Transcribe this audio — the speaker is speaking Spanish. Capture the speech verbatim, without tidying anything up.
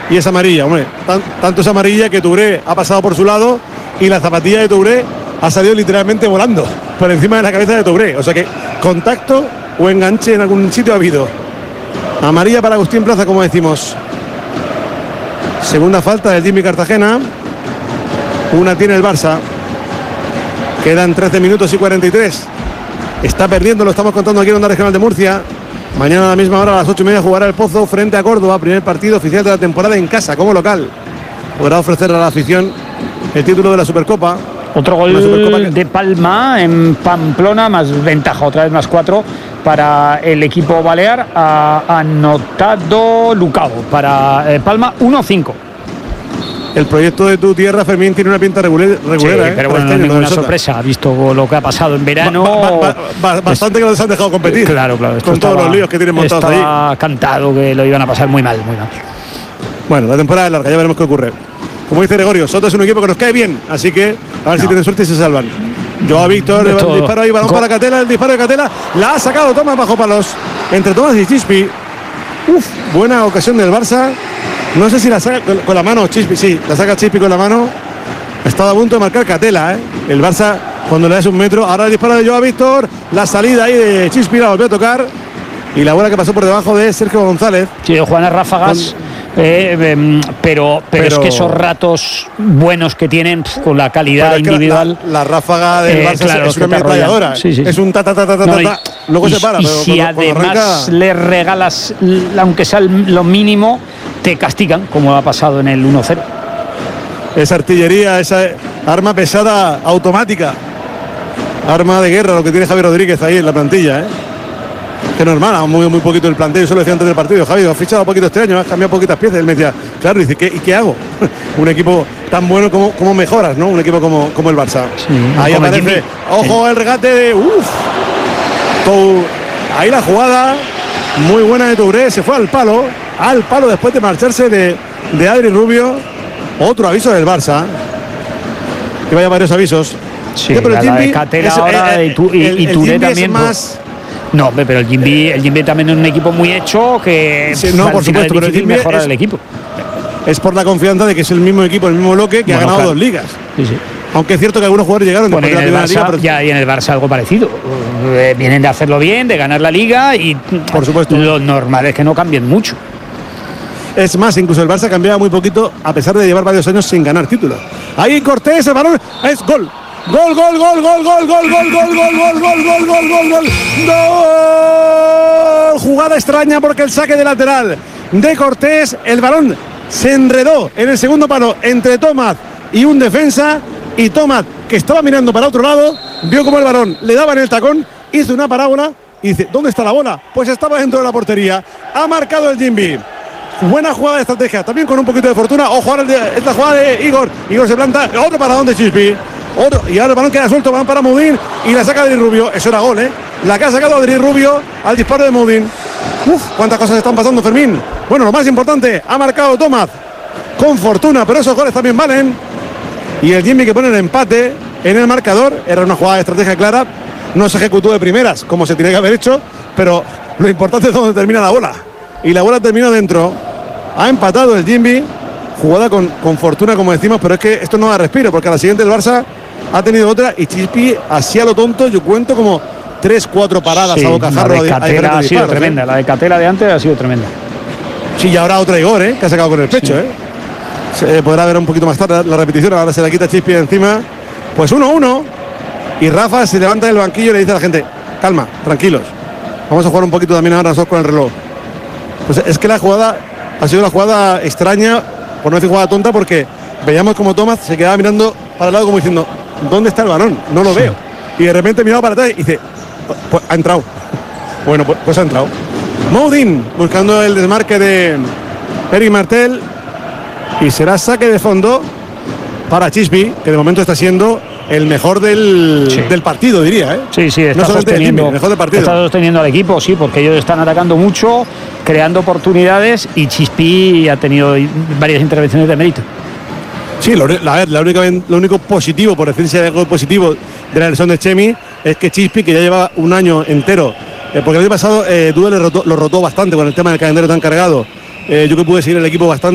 y es amarilla. Hombre, tan, tanto es amarilla que Touré ha pasado por su lado y la zapatilla de Touré ha salido literalmente volando por encima de la cabeza de Touré. O sea que contacto o enganche en algún sitio ha habido. Amarilla para Agustín Plaza, como decimos. Segunda falta del Jimmy Cartagena. Una tiene el Barça. Quedan trece minutos y cuarenta y tres. Está perdiendo, lo estamos contando aquí en Onda Regional de Murcia. Mañana a la misma hora, a las ocho y media, jugará el Pozo frente a Córdoba. Primer partido oficial de la temporada en casa, como local. Podrá ofrecer a la afición el título de la Supercopa. Otro gol que... de Palma en Pamplona, más ventaja, otra vez más cuatro para el equipo balear. Ha anotado Lucao para eh, Palma, uno cinco. El proyecto de tu tierra, Fermín, tiene una pinta regulera, regulera sí, ¿eh? pero bueno, este no es ninguna sorpresa, visto lo que ha pasado en verano. Ba, ba, ba, ba, bastante es, que nos han dejado competir. Claro, claro. Con estaba, todos los líos que tienen montados ahí. Estaba cantado que lo iban a pasar muy mal, muy mal. Bueno, la temporada es larga, ya veremos qué ocurre. Como dice Gregorio, Soto es un equipo que nos cae bien, así que a ver no. si tienen suerte y se salvan. Joao Víctor, el disparo ahí, balón Go. para Catela, el disparo de Catela, la ha sacado Tomás bajo palos, entre Tomás y Chispi. Uf, buena ocasión del Barça. No sé si la saca con, con la mano Chispi, sí, la saca Chispi con la mano. Estaba a punto de marcar Catela, ¿eh? El Barça cuando le das un metro. Ahora el disparo de Joao Víctor, la salida ahí de Chispi, la volvió a tocar. Y la bola que pasó por debajo de Sergio González. Sí, Juana Ráfagas. Con, Eh, eh, pero, pero, pero es que esos ratos buenos que tienen pf, con la calidad individual. La, la, la ráfaga del eh, Barça claro, es una ametralladora. Sí, sí, sí. Es un ta ta ta ta ta, no, ta y, luego y, se para. Y pero si cuando, además cuando arranca... le regalas, aunque sea lo mínimo, te castigan, como ha pasado en el uno cero. Esa artillería, esa arma pesada automática. Arma de guerra, lo que tiene Javi Rodríguez ahí en la plantilla, ¿eh? Que normal, ha movido muy poquito el planteo. Yo se lo decía antes del partido, Javi, has fichado poquito este año, has cambiado poquitas piezas. Él me decía, claro, dice, ¿qué, ¿y qué hago? Un equipo tan bueno como, como mejoras, ¿no? Un equipo como, como el Barça. Sí, ahí aparece, ojo, el regate de. Uff. Ahí la jugada, muy buena de Touré, se fue al palo, al palo después de marcharse de, de Adri Rubio. Otro aviso del Barça. Que vaya varios avisos. Sí, pero el la de Catela es, ahora el, el, y, y Touré también. Más, No, pero el Jimby, el Jimby también es un equipo muy hecho que sí, no, por supuesto, pero el Jimby mejorar es, el equipo. Es por la confianza de que es el mismo equipo, el mismo bloque que bueno, ha ganado claro. dos ligas. Sí, sí. Aunque es cierto que algunos jugadores llegaron bueno, después de la primera Barça, liga. Pero... Ya, y en el Barça algo parecido. Eh, vienen de hacerlo bien, de ganar la liga y por supuesto. Lo normal es que no cambien mucho. Es más, incluso el Barça cambiaba muy poquito a pesar de llevar varios años sin ganar títulos. Ahí Cortés, el balón, es gol. Gol, gol, gol, gol, gol, gol, gol, gol, gol, gol, gol, gol, gol, gol, gol, gol. Jugada extraña porque el saque de lateral de Cortés, el balón se enredó en el segundo palo entre Tomás y un defensa, y Tomás, que estaba mirando para otro lado, vio como el balón le daba en el tacón, hizo una parábola y dice, ¿dónde está la bola? Pues estaba dentro de la portería. Ha marcado el Jimby. Buena jugada de estrategia, también con un poquito de fortuna. Ojo ahora esta jugada de Igor. Igor se planta, otro paradón de Chispi. Otro, y ahora el balón queda suelto, van para Moudín y la saca Adri Rubio. Eso era gol, ¿eh? La que ha sacado Adri Rubio al disparo de Moudín. Uf, cuántas cosas están pasando, Fermín. Bueno, lo más importante, ha marcado Tomás con fortuna, pero esos goles también valen. Y el Jimmy que pone el empate en el marcador, era una jugada de estrategia clara. No se ejecutó de primeras, como se tiene que haber hecho, pero lo importante es dónde termina la bola. Y la bola terminó dentro. Ha empatado el Jimby. Jugada con, con fortuna, como decimos, pero es que esto no da respiro, porque a la siguiente el Barça ha tenido otra y Chispi, así a lo tonto, yo cuento como tres, cuatro paradas sí, a bocajarro. La de Catela ha sido disparos, tremenda, ¿eh? La de Catela de antes ha sido tremenda. Sí, y ahora otra Igor, ¿eh? Que ha sacado con el pecho, sí. ¿eh? Se podrá ver un poquito más tarde la repetición, ahora se la quita Chispi de encima. Pues uno uno. Y Rafa se levanta del banquillo y le dice a la gente, calma, tranquilos. Vamos a jugar un poquito también ahora nosotros con el reloj. Pues es que la jugada ha sido una jugada extraña, por no decir jugada tonta, porque veíamos como Tomás se quedaba mirando para el lado como diciendo, ¿dónde está el balón? No lo veo. Y de repente miraba para atrás y dice, pues ha entrado. Bueno, pues, pues ha entrado. Moudín buscando el desmarque de Eric Martel y será saque de fondo para Chispi, que de momento está siendo el mejor del, sí. del partido, diría, ¿eh? Sí, sí, está no sosteniendo, el mejor del partido. Está sosteniendo al equipo, sí, porque ellos están atacando mucho, creando oportunidades, y Chispi ha tenido varias intervenciones de mérito. Sí, lo, la, la única, lo único positivo, por esencia de algo positivo de la lesión de Chemi, es que Chispi, que ya lleva un año entero, eh, porque el año pasado eh, Duda le rotó, lo rotó bastante con el tema del calendario tan cargado. Eh, yo que pude seguir el equipo bastante.